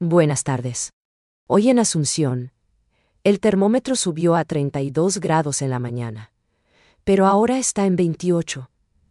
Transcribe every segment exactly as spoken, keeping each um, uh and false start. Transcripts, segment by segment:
Buenas tardes. Hoy en Asunción, el termómetro subió a treinta y dos grados en la mañana, pero ahora está en veintiocho.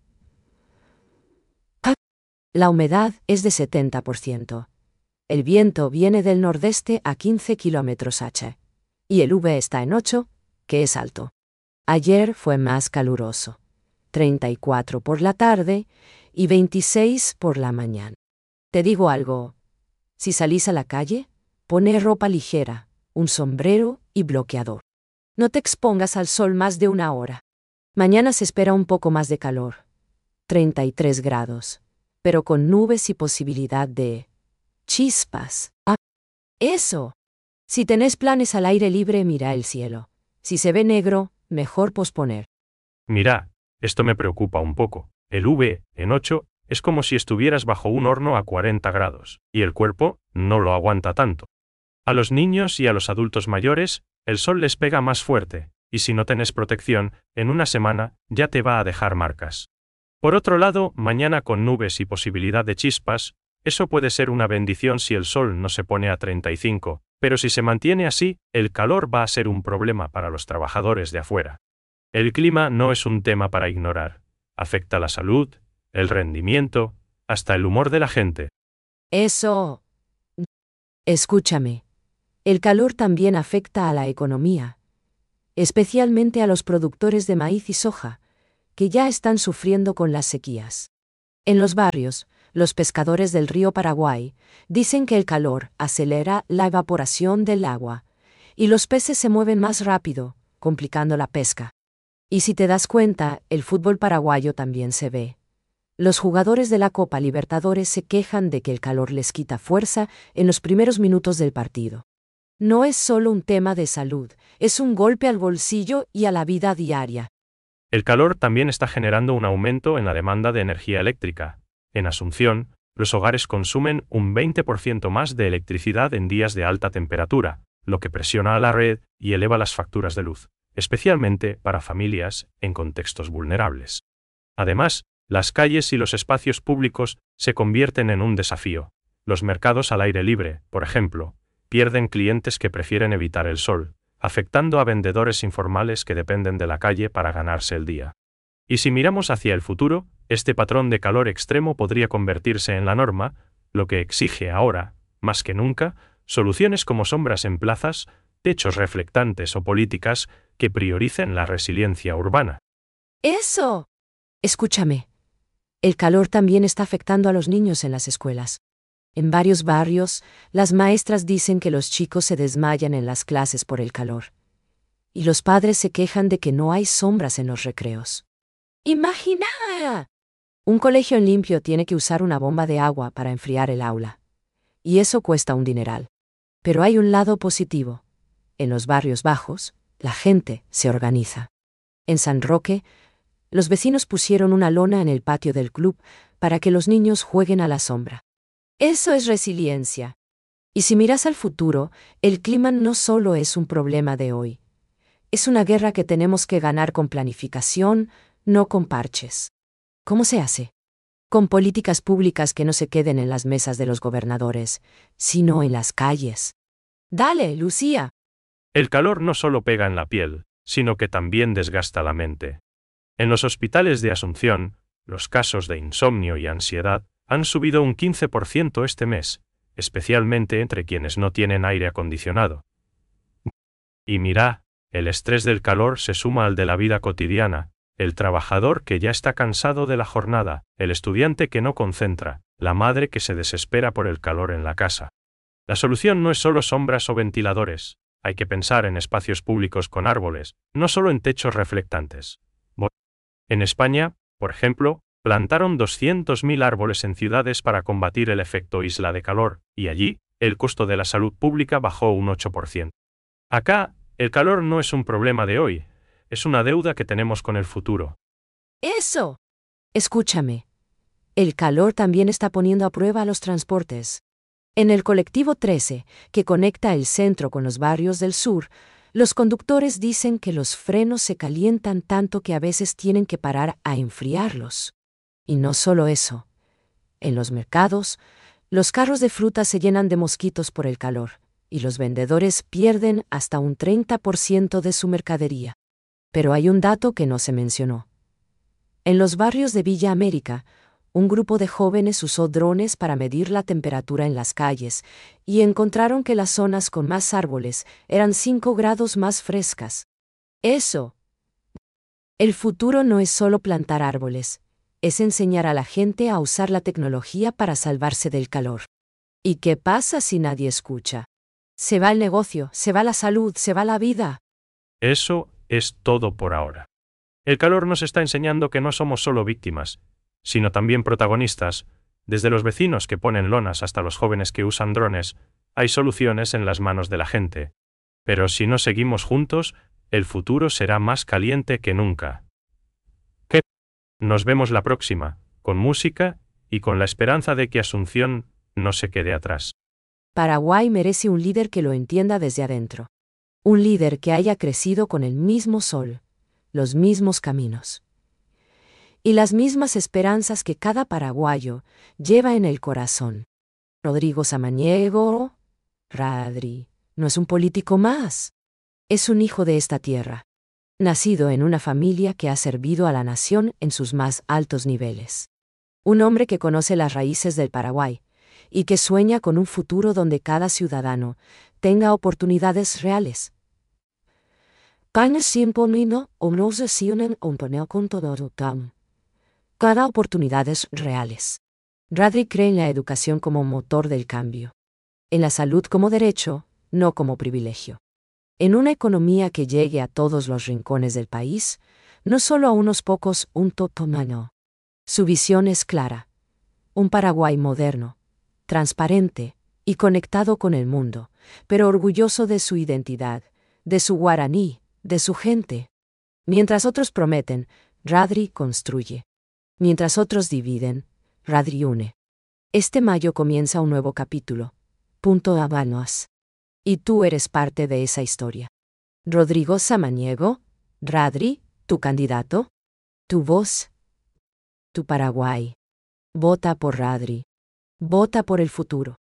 La humedad es de setenta por ciento. El viento viene del nordeste a quince kilómetros hora, y el U V está en ocho, que es alto. Ayer fue más caluroso, treinta y cuatro por la tarde y veintiséis por la mañana. Te digo algo, si salís a la calle, poné ropa ligera, un sombrero y bloqueador. No te expongas al sol más de una hora. Mañana se espera un poco más de calor, treinta y tres grados, pero con nubes y posibilidad de chispas. Ah, eso. Si tenés planes al aire libre, mira el cielo. Si se ve negro, mejor posponer. Mira, esto me preocupa un poco. El U V, en ocho, es como si estuvieras bajo un horno a cuarenta grados, y el cuerpo no lo aguanta tanto. A los niños y a los adultos mayores, el sol les pega más fuerte, y si no tenés protección, en una semana ya te va a dejar marcas. Por otro lado, mañana con nubes y posibilidad de chispas, eso puede ser una bendición si el sol no se pone a treinta y cinco, pero si se mantiene así, el calor va a ser un problema para los trabajadores de afuera. El clima no es un tema para ignorar. Afecta la salud, el rendimiento, hasta el humor de la gente. Eso. Escúchame. El calor también afecta a la economía, especialmente a los productores de maíz y soja, que ya están sufriendo con las sequías. En los barrios, los pescadores del río Paraguay dicen que el calor acelera la evaporación del agua, y los peces se mueven más rápido, complicando la pesca. Y si te das cuenta, el fútbol paraguayo también se ve. Los jugadores de la Copa Libertadores se quejan de que el calor les quita fuerza en los primeros minutos del partido. No es solo un tema de salud, es un golpe al bolsillo y a la vida diaria. El calor también está generando un aumento en la demanda de energía eléctrica. En Asunción, los hogares consumen un veinte por ciento más de electricidad en días de alta temperatura, lo que presiona a la red y eleva las facturas de luz, especialmente para familias en contextos vulnerables. Además, las calles y los espacios públicos se convierten en un desafío. Los mercados al aire libre, por ejemplo, pierden clientes que prefieren evitar el sol, afectando a vendedores informales que dependen de la calle para ganarse el día. Y si miramos hacia el futuro, este patrón de calor extremo podría convertirse en la norma, lo que exige ahora, más que nunca, soluciones como sombras en plazas, techos reflectantes o políticas que prioricen la resiliencia urbana. ¡Eso! Escúchame. El calor también está afectando a los niños en las escuelas. En varios barrios, las maestras dicen que los chicos se desmayan en las clases por el calor. Y los padres se quejan de que no hay sombras en los recreos. ¡Imagina! Un colegio en limpio tiene que usar una bomba de agua para enfriar el aula. Y eso cuesta un dineral. Pero hay un lado positivo. En los barrios bajos, la gente se organiza. En San Roque, los vecinos pusieron una lona en el patio del club para que los niños jueguen a la sombra. Eso es resiliencia. Y si miras al futuro, el clima no solo es un problema de hoy. Es una guerra que tenemos que ganar con planificación, no con parches. ¿Cómo se hace? Con políticas públicas que no se queden en las mesas de los gobernadores, sino en las calles. Dale, Lucía. El calor no solo pega en la piel, sino que también desgasta la mente. En los hospitales de Asunción, los casos de insomnio y ansiedad han subido un quince por ciento este mes, especialmente entre quienes no tienen aire acondicionado. Y mira, el estrés del calor se suma al de la vida cotidiana, el trabajador que ya está cansado de la jornada, el estudiante que no concentra, la madre que se desespera por el calor en la casa. La solución no es solo sombras o ventiladores, hay que pensar en espacios públicos con árboles, no solo en techos reflectantes. En España, por ejemplo, plantaron doscientos mil árboles en ciudades para combatir el efecto isla de calor, y allí, el costo de la salud pública bajó un ocho por ciento. Acá, el calor no es un problema de hoy, es una deuda que tenemos con el futuro. ¡Eso! Escúchame. El calor también está poniendo a prueba a los transportes. En el colectivo trece, que conecta el centro con los barrios del sur, los conductores dicen que los frenos se calientan tanto que a veces tienen que parar a enfriarlos. Y no solo eso. En los mercados, Los carros de fruta se llenan de mosquitos por el calor, y los vendedores pierden hasta un treinta por ciento de su mercadería. Pero hay un dato que no se mencionó. En los barrios de Villa América, un grupo de jóvenes usó drones para medir la temperatura en las calles y encontraron que las zonas con más árboles eran cinco grados más frescas. Eso. El futuro no es solo plantar árboles, es enseñar a la gente a usar la tecnología para salvarse del calor. ¿Y qué pasa si nadie escucha? Se va el negocio, se va la salud, se va la vida. Eso es todo por ahora. El calor nos está enseñando que no somos solo víctimas, sino también protagonistas. Desde los vecinos que ponen lonas hasta los jóvenes que usan drones, hay soluciones en las manos de la gente. Pero si no seguimos juntos, el futuro será más caliente que nunca. ¿Qué? Nos vemos la próxima, con música y con la esperanza de que Asunción no se quede atrás. Paraguay merece un líder que lo entienda desde adentro. Un líder que haya crecido con el mismo sol, los mismos caminos y las mismas esperanzas que cada paraguayo lleva en el corazón. Rodrigo Samaniego, Radri, no es un político más. Es un hijo de esta tierra, nacido en una familia que ha servido a la nación en sus más altos niveles. Un hombre que conoce las raíces del Paraguay y que sueña con un futuro donde cada ciudadano tenga oportunidades reales. Cada oportunidades reales. Radri cree en la educación como motor del cambio. En la salud como derecho, no como privilegio. En una economía que llegue a todos los rincones del país, no solo a unos pocos, un totomano. Su visión es clara. Un Paraguay moderno, transparente y conectado con el mundo, pero orgulloso de su identidad, de su guaraní, de su gente. Mientras otros prometen, Radri construye. Mientras otros dividen, Radri une. Este mayo comienza un nuevo capítulo. Punto Habanos. Y tú eres parte de esa historia. Rodrigo Samaniego, Radri, tu candidato, tu voz, tu Paraguay. Vota por Radri. Vota por el futuro.